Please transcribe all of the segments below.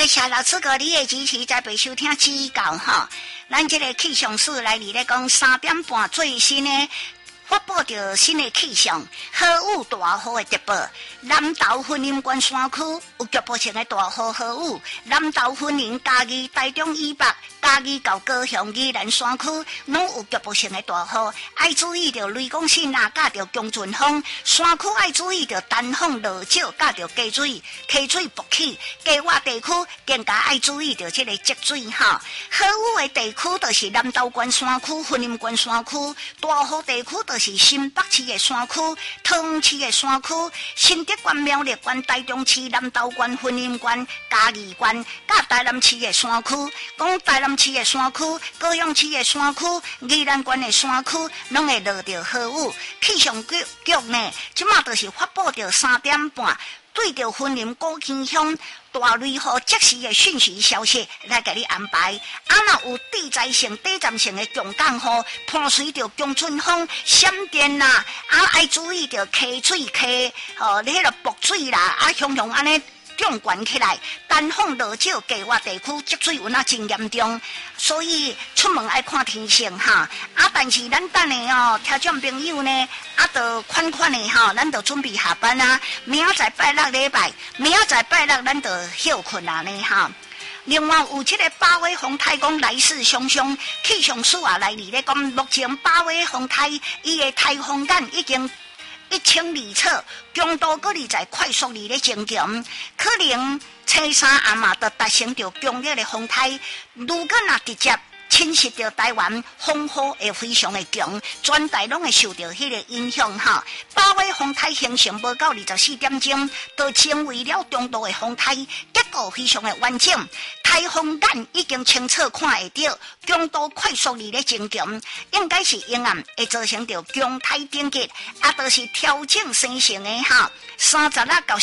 多谢老师哥你的支持，再被收听指教哈。咱这个气象室来咧讲3点半最新的发布着新的气象，豪雨大雨的特报。南投云林关山区有局部性的大雨豪雨，南投云林嘉义、台中以北、嘉义到高雄、宜兰山区拢有局部性的大雨，爱注意着雷公信啊，甲着强阵风。山区爱注意着单风落石，甲着溪水勃起。低洼地区更加爱注意着这个积水哈。豪雨的地区就是南投关山区、云林关山区，大雨地区就是新北市的山区、桃园市的山区、新竹县、苗栗县、台中市、南投县、云林县、嘉义县、甲台南市的山区。讲台南市的山区、高雄市的山区、宜兰县的山区，拢会落着豪雨。气象局呢，即马就是发布着3点半。对着云林高坑乡大雷雨即时的讯息消息来给你安排，若有地灾性、短暂性的强降雨，伴随着强阵风、闪电啦，爱注意着溪水溪迄个瀑水啦，雄安尼涨悬起来，单风落石，低洼地区积水有真严重，所以出门爱看天性哈。但是咱等下听众朋友呢，就款的哈，咱就准备下班啊。明仔载拜六礼拜，咱就休困啊呢哈。另外有这个八尾风台讲来势汹汹，气象署来咧讲，目前八尾风台伊的台风眼已经1000里测，强度搁在快速咧增强，可能星3暗嘛就达成着强烈的风台。如果直接侵袭到台湾，风雨会非常的强，全台拢会受到迄个影响哈。八尾风台形成无到24点钟，就成为了中度的风台，结构非常的完整。台风眼已经清楚看会到，强度快速咧增强，应该是沿岸会造成着强台顶级，就是调整生成的哈。30到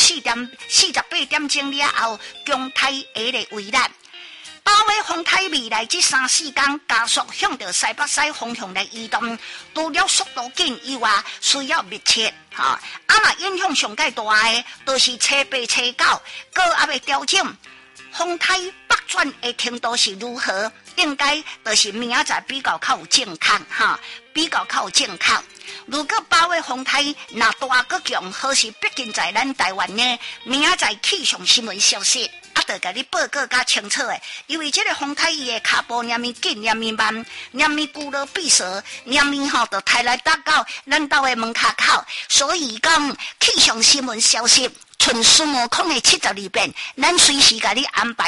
48点钟了后，强台会咧围绕。八尾风台未来这3-4天加速向着西北西方向来移动，除了速度紧以外，需要密切哈。影响上介大的，就是初8、初9，个还未调整。风台北转的程度是如何？应该就是明仔载比较有正确哈，比较有正确。如果八尾风台那大个强，或是毕竟在咱台湾呢，明仔载气象新闻消息。就给你报告较清楚的，因为这个风台伊的脚步念咪紧，念咪慢，念咪孤落闭塞，念咪就抬来搭到咱兜的门卡口，所以讲气象新闻消息，纯孙悟空的72变，咱随时给你安排。